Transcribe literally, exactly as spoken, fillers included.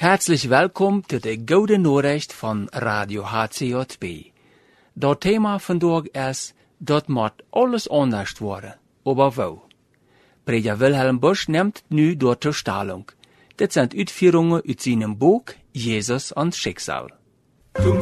Herzlich willkommen zu der Gute Nachricht von Radio H C J B. Das Thema von dag ist, dat moet alles anders worden, aber wo? Prediger Wilhelm Busch nimmt nu dort zur Stellung. Das sind Uitführungen aus seinem Buch Jesus und Schicksal.